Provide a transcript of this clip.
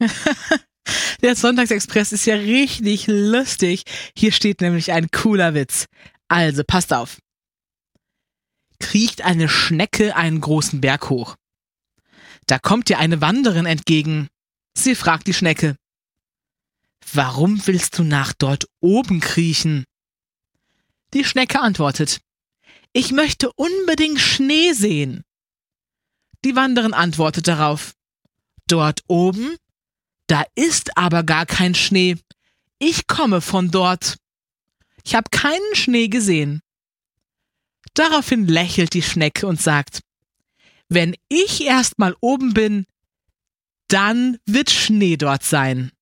Der Sonntagsexpress ist ja richtig lustig. Hier steht nämlich ein cooler Witz. Also, passt auf. Kriecht eine Schnecke einen großen Berg hoch. Da kommt ihr eine Wanderin entgegen. Sie fragt die Schnecke: Warum willst du nach dort oben kriechen? Die Schnecke antwortet: Ich möchte unbedingt Schnee sehen. Die Wanderin antwortet darauf: Dort oben? Da ist aber gar kein Schnee. Ich komme von dort. Ich habe keinen Schnee gesehen. Daraufhin lächelt die Schnecke und sagt: Wenn ich erst mal oben bin, dann wird Schnee dort sein.